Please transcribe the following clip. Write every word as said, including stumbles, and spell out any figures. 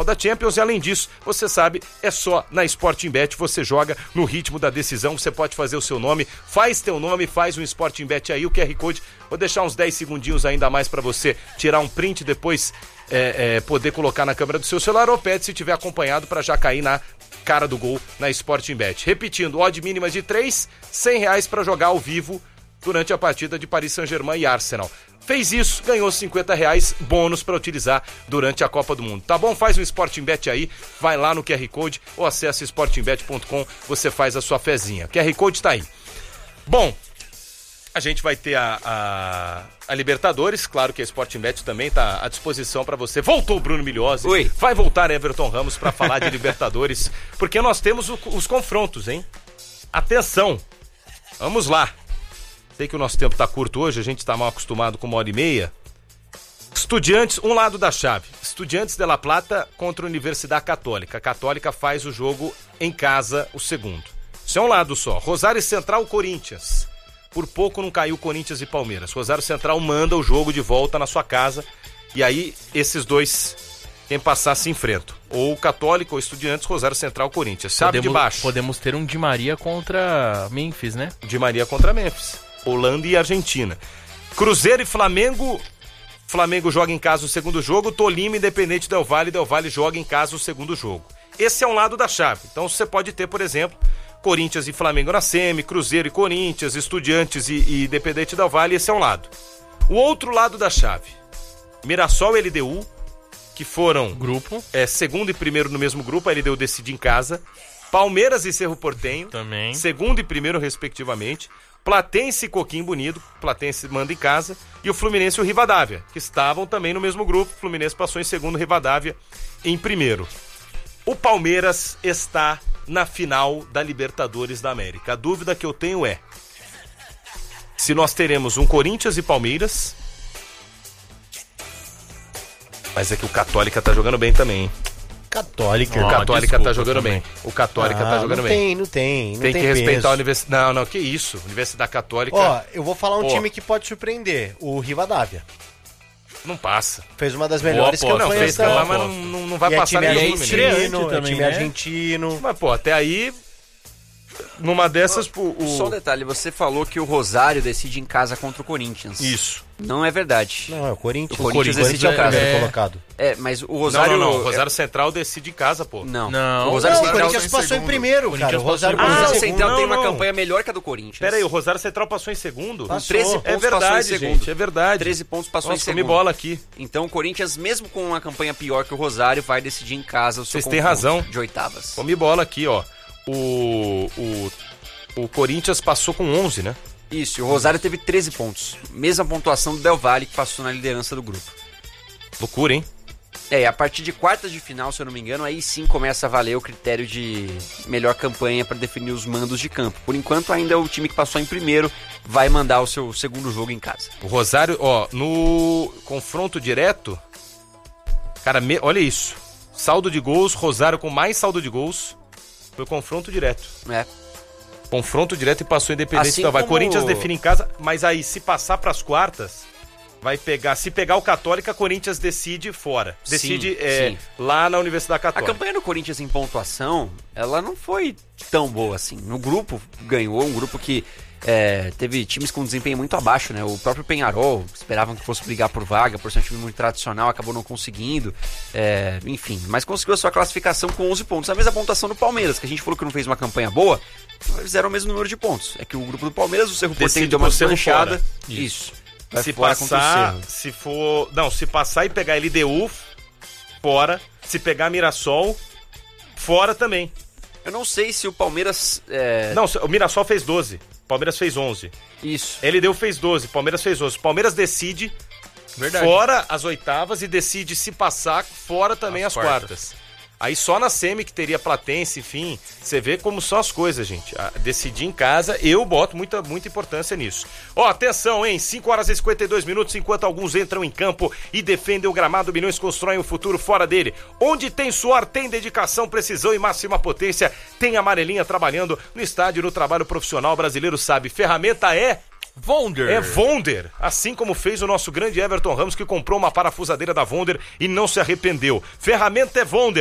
da Champions e, além disso, você sabe, é só na Sporting Bet, você joga no ritmo da decisão, você pode fazer o seu nome, faz teu nome, faz um Sporting Bet aí, o Q R Code, vou deixar uns dez segundinhos ainda mais para você tirar um print, depois é, é, poder colocar na câmera do seu celular, ou pede se tiver acompanhado para já cair na cara do gol na Sporting Bet. Repetindo, odd mínima de três, cem reais para jogar ao vivo durante a partida de Paris Saint-Germain e Arsenal. Fez isso, ganhou cinquenta reais bônus para utilizar durante a Copa do Mundo. Tá bom? Faz um Sporting Bet aí, vai lá no Q R Code ou acesse sporting bet ponto com, você faz a sua fezinha. Q R Code tá aí. Bom, a gente vai ter a, a, a Libertadores, claro que a Sporting Bet também tá à disposição para você. Voltou o Bruno Milhozzi, Oi. Vai voltar Everton Ramos para falar de Libertadores, porque nós temos o, os confrontos, hein? Atenção, vamos lá. Sei que o nosso tempo tá curto hoje, a gente tá mal acostumado com uma hora e meia. Estudiantes, um lado da chave. Estudiantes de La Plata contra a Universidade Católica. A Católica faz o jogo em casa, o segundo. Isso é um lado só. Rosário Central, Corinthians. Por pouco não caiu Corinthians e Palmeiras. Rosário Central manda o jogo de volta na sua casa. E aí, esses dois, quem passar se enfrentam. Ou Católica ou Estudiantes, Rosário Central, Corinthians. Chave podemos, de baixo. Podemos ter um Di Maria contra Memphis, né? Di Maria contra Memphis. Holanda e Argentina. Cruzeiro e Flamengo. Flamengo joga em casa o segundo jogo. Tolima, Independente Del Valle. Del Valle joga em casa o segundo jogo. Esse é um lado da chave. Então você pode ter, por exemplo, Corinthians e Flamengo na semi, Cruzeiro e Corinthians, Estudiantes e, e Independente Del Valle. Esse é um lado. O outro lado da chave. Mirassol e L D U, que foram grupo. É, segundo e primeiro no mesmo grupo. A L D U decide em casa. Palmeiras e Cerro Porteño. Também. Segundo e primeiro, respectivamente. Platense e Coquimbo Unido, Platense manda em casa, e o Fluminense e o Rivadavia, que estavam também no mesmo grupo. O Fluminense passou em segundo, Rivadavia em primeiro. O Palmeiras está na final da Libertadores da América. A dúvida que eu tenho é se nós teremos um Corinthians e Palmeiras, mas é que o Católica tá jogando bem também, hein? Católica. O Católica desculpa, tá jogando também. bem. O Católica ah, tá jogando não bem. Tem, não tem, não tem. tem que respeitar peso. a universidade. Não, não, que isso. Universidade Católica. Ó, eu vou falar um Pô. time que pode surpreender. O Rivadavia. Não passa. Fez uma das melhores Boa, pô, não, campanhas fez da... lá, mas não, não, não vai E é passar time nenhum argentino, menino. estreante é também, time né? argentino. Mas, pô, até aí, numa dessas, pô, o... Só um detalhe, você falou que o Rosário decide em casa contra o Corinthians. Isso. Não é verdade. Não, é o Corinthians. O Corinthians O decide em casa. é... é- colocado. É, mas o Não, Rosário... não, não. O Rosário Central decide em casa, pô. Não. Não. O Rosário Não, o Central... Corinthians passou em primeiro, cara. O Corinthians Rosário passou em Ah, passou o em Central Não, tem uma não. campanha melhor que a do Corinthians. Pera aí, o Rosário Central passou em segundo? Passou. treze É pontos É passou em verdade, segundo. gente, é verdade. treze pontos passou Nossa, em comi segundo. bola aqui. Então o Corinthians, mesmo com uma campanha pior que o Rosário, vai decidir em casa o seu Vocês têm confronto razão. de oitavas. Comi bola aqui, ó. O, o, o Corinthians passou com onze, né? Isso, e o Rosário teve treze pontos. Mesma pontuação do Del Valle, que passou na liderança do grupo. Loucura, hein? É, a partir de quartas de final, se eu não me engano, aí sim começa a valer o critério de melhor campanha para definir os mandos de campo. Por enquanto, ainda o time que passou em primeiro vai mandar o seu segundo jogo em casa. O Rosário, ó, no confronto direto, cara, me, olha isso. Saldo de gols, Rosário com mais saldo de gols, foi confronto direto. É. Confronto direto e passou Independente Assim Del Valle. como- Corinthians define em casa, mas aí se passar pras quartas, vai pegar, se pegar o Católica, Corinthians decide fora. Decide Sim, é, sim. lá na Universidade A Católica. campanha do Corinthians em pontuação, ela não foi tão boa assim. No grupo ganhou, um grupo que é, teve times com desempenho muito abaixo, né? O próprio Peñarol, esperavam que fosse brigar por vaga, por ser um time muito tradicional, acabou não conseguindo. É, enfim, mas conseguiu a sua classificação com onze pontos. A mesma pontuação do Palmeiras, que a gente falou que não fez uma campanha boa, fizeram o mesmo número de pontos. É que o grupo do Palmeiras, o Cerro Porteño Decide deu uma por Cerro deslanchada. fora. Isso. Vai Se fora contra o passar, Cerro. se for... Não, se passar e pegar L D U, fora. Se pegar Mirassol, fora também. Eu não sei se o Palmeiras... é, Não, o Mirassol fez doze, Palmeiras fez onze. Isso. L D U fez doze, Palmeiras fez onze. Palmeiras decide Verdade. fora as oitavas e decide se passar fora também as, As quartas. quartas. Aí só na semi que teria Platense, enfim. Você vê como são as coisas, gente. A decidir em casa, eu boto muita, muita importância nisso. Ó, atenção, hein? cinco horas e cinquenta e dois minutos, enquanto alguns entram em campo e defendem o gramado, milhões constroem o futuro fora dele. Onde tem suor, tem dedicação, precisão e máxima potência. Tem amarelinha trabalhando no estádio, no trabalho profissional brasileiro, sabe? Ferramenta é... Vonder. É Vonder, assim como fez o nosso grande Everton Ramos, que comprou uma parafusadeira da Vonder e não se arrependeu. Ferramenta é Vonder.